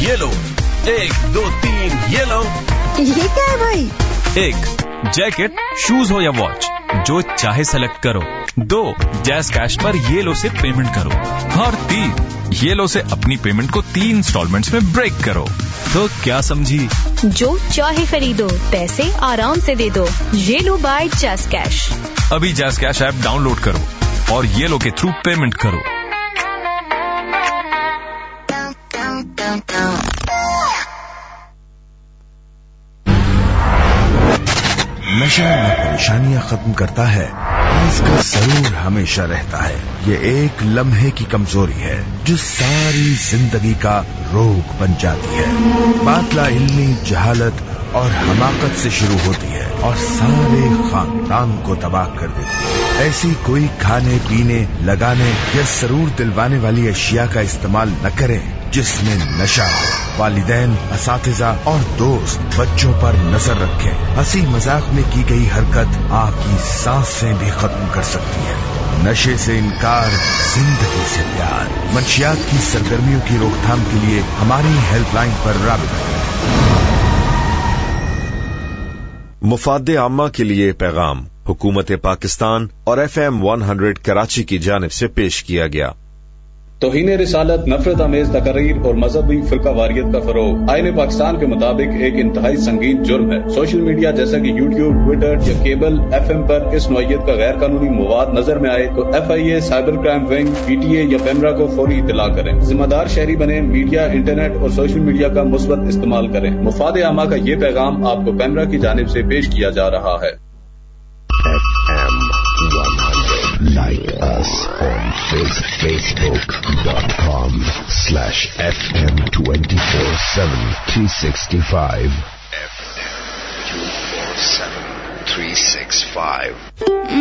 ये लो, 1 2 3 ये लो। ये क्या है भाई? 1 जैकेट, शूज हो या वॉच, जो चाहे सेलेक्ट करो। 2 जैज़ कैश पर ये लो से पेमेंट करो। और 3 ये लो से अपनी पेमेंट को 3 इंस्टॉलमेंट्स में ब्रेक करो। तो क्या समझी? जो चाहे खरीदो, पैसे आराम से दे दो। ये लो बाय जैज़ कैश। अभी जैज़ कैश ऐप डाउनलोड करो और ये लो के थ्रू पेमेंट करो। नशा न परेशानियां खत्म करता है, इसका जरूर हमेशा रहता है। ये एक लम्हे की कमजोरी है जो सारी जिंदगी का रोग बन जाती है। बात लाइल्मी, जहालत और हमाकत से शुरू होती है और सारे खानदान को तबाह कर देती है। ऐसी कोई खाने पीने, लगाने या सरूर दिलवाने वाली अशिया का इस्तेमाल न करें जिसमें नशा हो। वालिदैन, असातिज़ा और दोस्त बच्चों पर नजर रखें। हंसी मजाक में की गई हरकत आपकी सांसें भी खत्म कर सकती है। नशे से इनकार, जिंदगी से प्यार। मंशियात की सरगर्मियों की रोकथाम के लिए हमारी हेल्पलाइन पर राबिता करें। मुफादे आम्मा के लिए पैगाम हुकूमत पाकिस्तान और FM 100 कराची की जानिब से पेश किया गया। तौहीन रिसालत, नफरत आमेज तकरीर और मजहबी फिरका वारियत का फरोग आईन पाकिस्तान के मुताबिक एक इंतहाई संगीन जुर्म है। सोशल मीडिया जैसा कि यूट्यूब, ट्विटर या केबल FM पर इस नौइयत का गैर कानूनी मवाद नजर में आए तो FIA, cyber crime wing, PTA या पेमरा को फौरी इत्तला करें। जिम्मेदार शहरी बने, मीडिया, इंटरनेट और सोशल मीडिया का मुस्बत इस्तेमाल करें। मुफादे आमा का ये पैगाम आपको पेमरा की जानिब से पेश किया जा रहा है। FM 100. Like us on Facebook.com/FM 24/7 365. FM 24/7 365.